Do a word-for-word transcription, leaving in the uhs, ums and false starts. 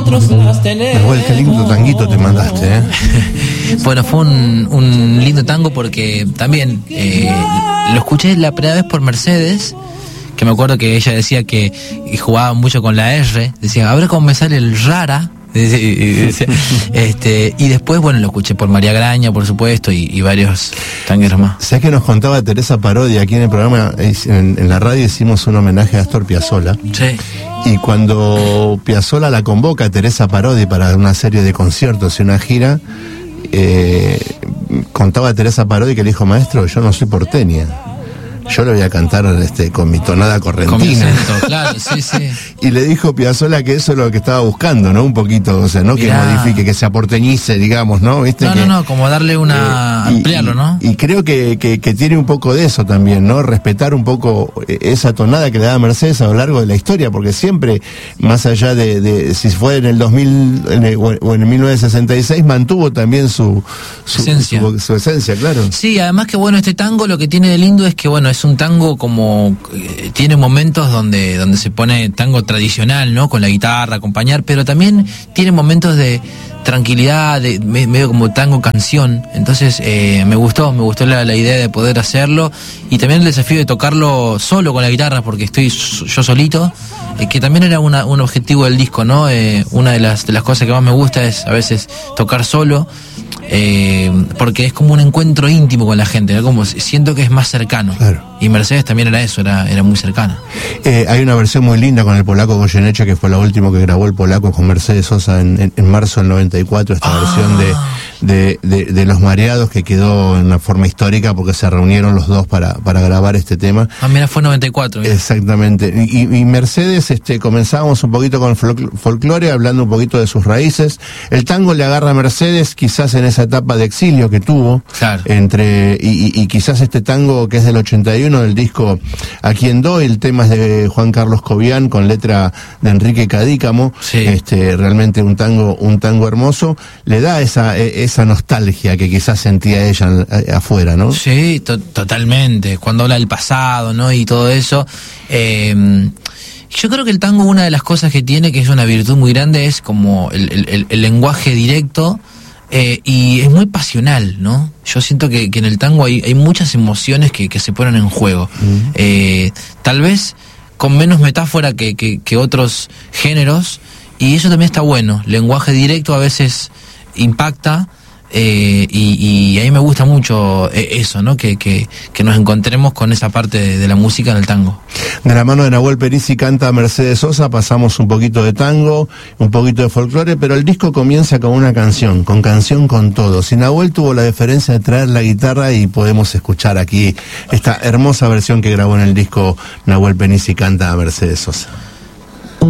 otros las tenés. Igual, qué lindo tanguito te mandaste, ¿eh? Bueno, fue un, un lindo tango porque también eh, lo escuché la primera vez por Mercedes, que me acuerdo que ella decía que jugaba mucho con la R, decía, a ver cómo me sale el rara. este y después, bueno, lo escuché por María Graña, por supuesto, y, y varios tangueros más. ¿Sabes que nos contaba Teresa Parodi aquí en el programa, en, en la radio hicimos un homenaje a Astor Piazzolla? Sí. Y cuando Piazzolla la convoca a Teresa Parodi para una serie de conciertos y una gira, eh, contaba a Teresa Parodi que le dijo, maestro, yo no soy porteña, yo le voy a cantar este, con mi tonada correntina. Con mi acento, claro, sí, sí. Y le dijo Piazzolla que eso es lo que estaba buscando, ¿no? Un poquito, o sea, no Mirá. que modifique, que se aporteñice, digamos, ¿no? ¿Viste? No, que, no, no, como darle una... Eh, ampliarlo, y, ¿no? Y, y creo que, que, que tiene un poco de eso también, ¿no? Respetar un poco esa tonada que le da Mercedes a lo largo de la historia, porque siempre, más allá de, de si fue en el dos mil en el, o en el mil novecientos sesenta y seis, mantuvo también su, su, esencia. su, su esencia, claro. Sí, además que, bueno, este tango lo que tiene de lindo es que, bueno, es un tango como... Eh, tiene momentos donde, donde se pone tango tradicional, ¿no? Con la guitarra, acompañar, pero también tiene momentos de tranquilidad, de medio como tango canción. Entonces eh, me gustó, me gustó la, la idea de poder hacerlo, y también el desafío de tocarlo solo con la guitarra, porque estoy yo solito, eh, que también era una, un objetivo del disco, ¿no? Eh, una de las, de las cosas que más me gusta es a veces tocar solo, eh, porque es como un encuentro íntimo con la gente, ¿no? Como siento que es más cercano. Claro. Y Mercedes también era eso, era, era muy cercana. Eh, hay una versión muy linda con el polaco Goyeneche, que fue la última que grabó el polaco con Mercedes Sosa en, en, en marzo del noventa y cuatro, esta ah. versión de, de, de, de Los Mareados, que quedó en una forma histórica porque se reunieron los dos para, para grabar este tema. Ah, mira, fue noventa y cuatro. Mira. Exactamente. Y, y Mercedes, este, comenzábamos un poquito con folclore, hablando un poquito de sus raíces. El tango le agarra a Mercedes quizás en esa etapa de exilio que tuvo, claro. entre y, y, y quizás este tango que es del ochenta y uno, del disco A Quien Doy, el tema es de Juan Carlos Cobian con letra de Enrique Cadícamo, sí. este, realmente un tango, un tango hermoso, le da esa, esa nostalgia que quizás sentía ella afuera, ¿no? Sí, to- totalmente, cuando habla del pasado, ¿no? Y todo eso, eh, yo creo que el tango, una de las cosas que tiene, que es una virtud muy grande, es como el, el, el lenguaje directo. Eh, y es muy pasional, ¿no? Yo siento que, que en el tango hay, hay muchas emociones que, que se ponen en juego. Mm. Eh, tal vez con menos metáfora que, que, que otros géneros, y eso también está bueno. Lenguaje directo a veces impacta, eh, y, y a mí me gusta mucho eso, ¿no? Que, que, que nos encontremos con esa parte de, de la música en el tango. De la mano de Nahuel Perizzi canta Mercedes Sosa, pasamos un poquito de tango, un poquito de folclore, pero el disco comienza con una canción, con canción con todo. Si Nahuel tuvo la deferencia de traer la guitarra, y podemos escuchar aquí esta hermosa versión que grabó en el disco Nahuel Perizzi canta Mercedes Sosa.